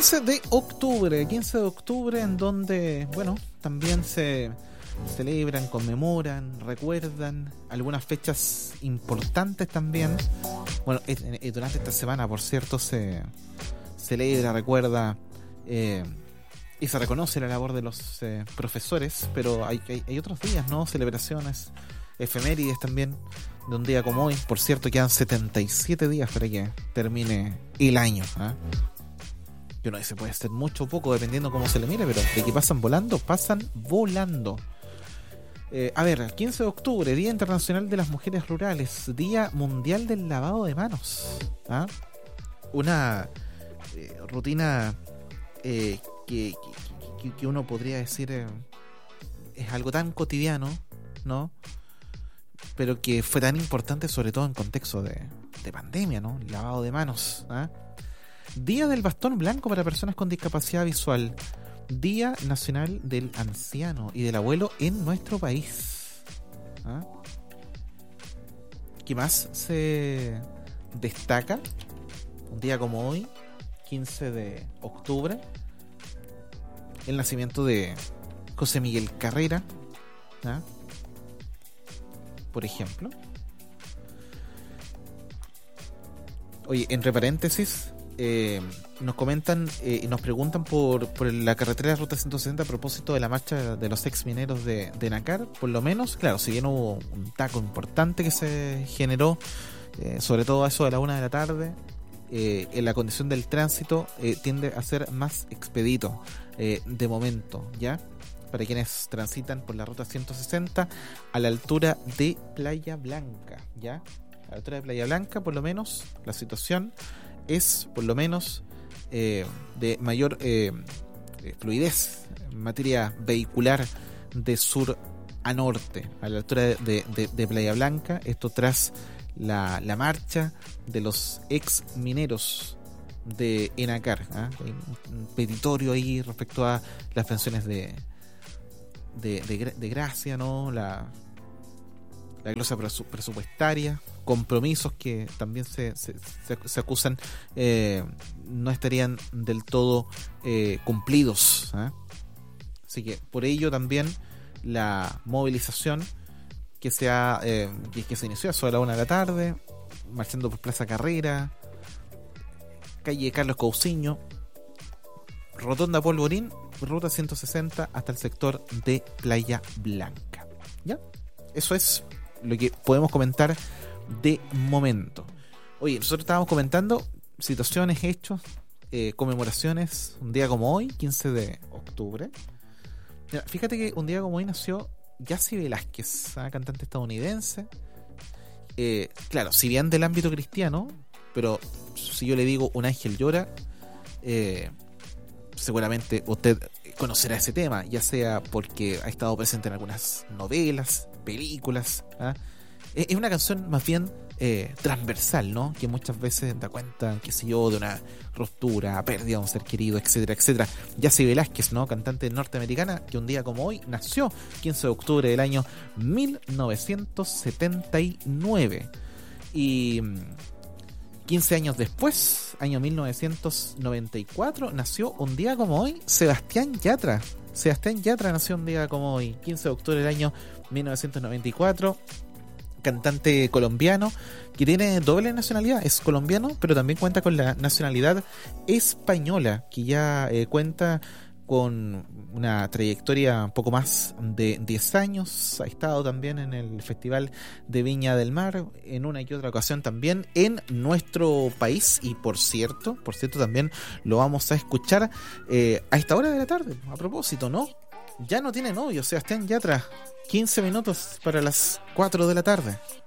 15 de octubre en donde, bueno, también se celebran, conmemoran, recuerdan algunas fechas importantes también. Bueno, durante esta semana, por cierto, se celebra, recuerda y se reconoce la labor de los profesores, pero hay otros días, ¿no? Celebraciones, efemérides también, de un día como hoy. Por cierto, quedan 77 días para que termine el año, ¿eh? Yo no sé si puede ser mucho o poco, dependiendo cómo se le mire, pero de que pasan volando, pasan volando. A ver, 15 de octubre, Día Internacional de las Mujeres Rurales, Día Mundial del Lavado de Manos. ¿Ah? Una rutina que uno podría decir es algo tan cotidiano, ¿no? Pero que fue tan importante, sobre todo en contexto de pandemia, ¿no? El lavado de manos. ¿Ah? Día del Bastón Blanco para personas con discapacidad visual. Día Nacional del Anciano y del Abuelo en nuestro país. ¿Ah? ¿Qué más se destaca? Un día como hoy, 15 de octubre, el nacimiento de José Miguel Carrera, ¿ah? Por ejemplo. Oye, entre paréntesis, nos comentan y nos preguntan por la carretera de Ruta 160 a propósito de la marcha de los ex mineros de Nacar. Por lo menos, claro, si bien hubo un taco importante que se generó, sobre todo a eso de la 1 de la tarde, en la condición del tránsito tiende a ser más expedito de momento, ¿ya? Para quienes transitan por la Ruta 160 a la altura de Playa Blanca, ¿ya? A la altura de Playa Blanca, por lo menos, la situación es, por lo menos, de mayor fluidez en materia vehicular de sur a norte, a la altura de Playa Blanca. Esto tras la marcha de los ex mineros de Enacar, ¿eh? Un petitorio ahí respecto a las pensiones de gracia, ¿no? La glosa presupuestaria, compromisos que también se acusan no estarían del todo cumplidos, ¿eh? Así que por ello también la movilización que se inició a eso a la 1 de la tarde, marchando por Plaza Carrera, calle Carlos Cousiño, Rotonda Polvorín, Ruta 160 hasta el sector de Playa Blanca. ¿Ya? Eso es lo que podemos comentar de momento. Oye, nosotros estábamos comentando situaciones, hechos, conmemoraciones, un día como hoy, 15 de octubre. Mira, fíjate que un día como hoy nació Yassi Velázquez, ¿eh? Cantante estadounidense. Claro, si bien del ámbito cristiano, pero si yo le digo Un ángel llora, seguramente usted conocerá ese tema, ya sea porque ha estado presente en algunas novelas, películas, ¿eh? Es una canción más bien transversal, ¿no? Que muchas veces da cuenta, qué sé yo, de una ruptura, pérdida de un ser querido, etcétera, etcétera. Yassi Velázquez, ¿no? Cantante norteamericana que un día como hoy nació, 15 de octubre del año 1979. Y 15 años después, año 1994, nació un día como hoy Sebastián Yatra. Sebastián Yatra nació un día como hoy, 15 de octubre del año 1994. Cantante colombiano que tiene doble nacionalidad, es colombiano, pero también cuenta con la nacionalidad española, que ya cuenta con una trayectoria un poco más de 10 años. Ha estado también en el Festival de Viña del Mar, en una y otra ocasión también en nuestro país, y por cierto también lo vamos a escuchar a esta hora de la tarde. A propósito, ¿no? Ya no tiene novio Sebastián Yatra. 15 minutos para las 4 de la tarde.